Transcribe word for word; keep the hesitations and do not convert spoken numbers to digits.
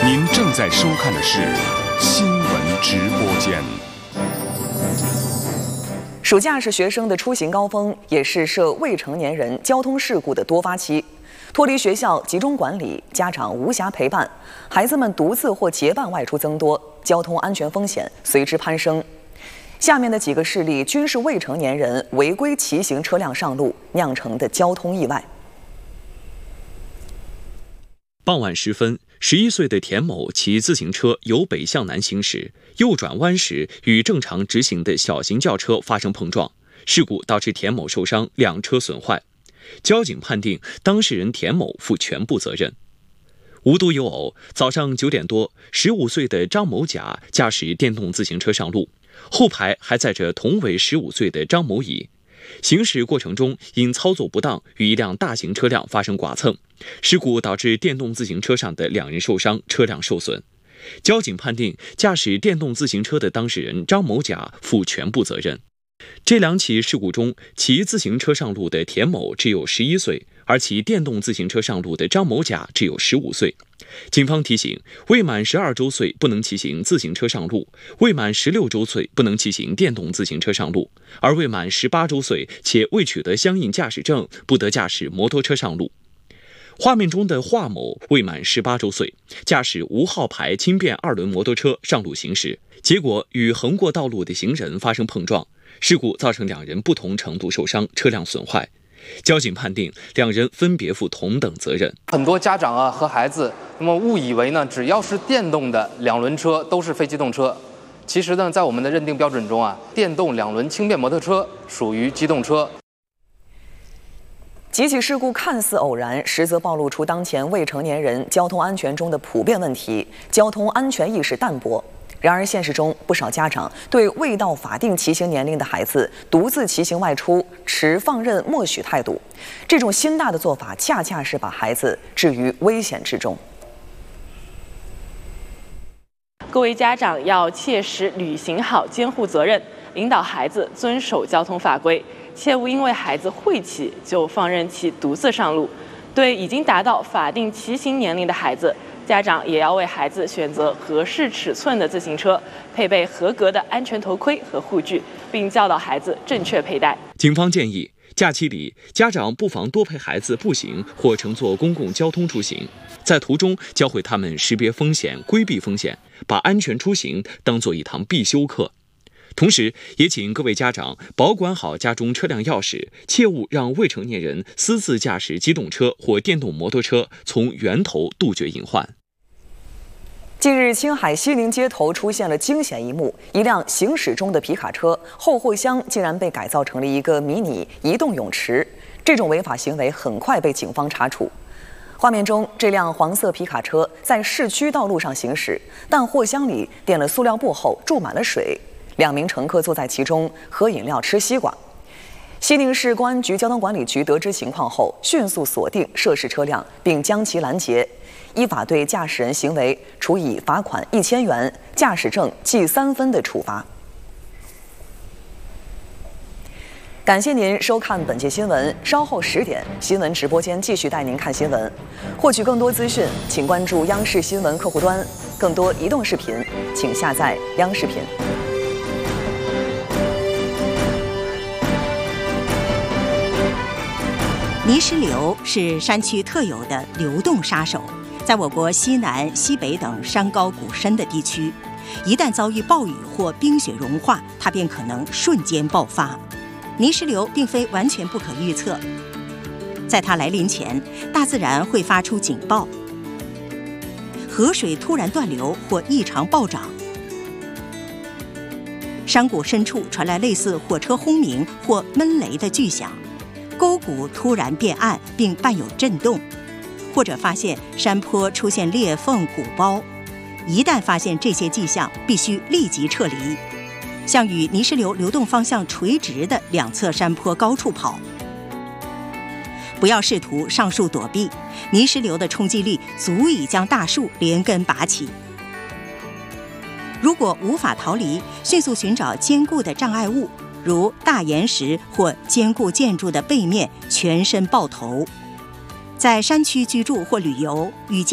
您正在收看的是新闻直播间。 暑假是学生的出行高峰，也是涉未成年人交通事故的多发期。脱离学校集中管理，家长无暇陪伴，孩子们独自或结伴外出增多，交通安全风险随之攀升。下面的几个事例均是未成年人违规骑行车辆上路酿成的交通意外。 傍晚时分，十一岁的田某骑自行车由北向南行驶，右转弯时与正常直行的小型轿车发生碰撞，事故导致田某受伤，两车损坏。交警判定当事人田某负全部责任。无独有偶，早上九点多，十五岁的张某甲驾驶电动自行车上路，后排还载着同为十五岁的张某乙。行驶过程中因操作不当，与一辆大型车辆发生剐蹭，事故导致电动自行车上的两人受伤，车辆受损。交警判定驾驶电动自行车的当事人张某甲负全部责任。这两起事故中，骑自行车上路的田某只有十一岁，而骑电动自行车上路的张某甲只有十五岁。警方提醒，未满十二周岁不能骑行自行车上路，未满十六周岁不能骑行电动自行车上路，而未满十八周岁且未取得相应驾驶证，不得驾驶摩托车上路。画面中的华某未满十八周岁，驾驶无号牌轻便二轮摩托车上路行驶，结果与横过道路的行人发生碰撞，事故造成两人不同程度受伤，车辆损坏。交警判定两人分别负同等责任。 很多家长啊和孩子，那么误以为呢，只要是电动的两轮车都是非机动车。其实呢，在我们的认定标准中啊，电动两轮轻便摩托车属于机动车。 几起事故看似偶然，实则暴露出当前未成年人交通安全中的普遍问题：交通安全意识淡薄。然而，现实中不少家长对未到法定骑行年龄的孩子独自骑行外出持放任默许态度，这种心大的做法，恰恰是把孩子置于危险之中。 各位家长要切实履行好监护责任，引导孩子遵守交通法规，切勿因为孩子会骑就放任其独自上路。对已经达到法定骑行年龄的孩子，家长也要为孩子选择合适尺寸的自行车，配备合格的安全头盔和护具，并教导孩子正确佩戴。 警方建议，假期里家长不妨多陪孩子步行或乘坐公共交通出行，在途中教会他们识别风险、规避风险，把安全出行当作一堂必修课。同时，也请各位家长保管好家中车辆钥匙，切勿让未成年人私自驾驶机动车或电动摩托车，从源头杜绝隐患。 近日，青海西宁街头出现了惊险一幕：一辆行驶中的皮卡车后货箱竟然被改造成了一个迷你移动泳池。这种违法行为很快被警方查处。画面中，这辆黄色皮卡车在市区道路上行驶，但货箱里垫了塑料布后注满了水。两名乘客坐在其中喝饮料、吃西瓜。西宁市公安局交通管理局得知情况后，迅速锁定涉事车辆，并将其拦截，依法对驾驶人行为处以罚款一千元、驾驶证记三分的处罚。感谢您收看本节新闻，稍后十点，新闻直播间继续带您看新闻。获取更多资讯，请关注央视新闻客户端。更多移动视频，请下载央视频。 泥石流是山区特有的流动杀手，在我国西南、西北等山高谷深的地区，一旦遭遇暴雨或冰雪融化，它便可能瞬间爆发。泥石流并非完全不可预测，在它来临前，大自然会发出警报：河水突然断流或异常暴涨，山谷深处传来类似火车轰鸣或闷雷的巨响，沟谷突然变暗并伴有震动，或者发现山坡出现裂缝、鼓包。一旦发现这些迹象，必须立即撤离，向与泥石流流动方向垂直的两侧山坡高处跑。不要试图上树躲避，泥石流的冲击力足以将大树连根拔起。如果无法逃离，迅速寻找坚固的障碍物，如大岩石或坚固建筑的背面，全身抱头。在山区居住或旅游，与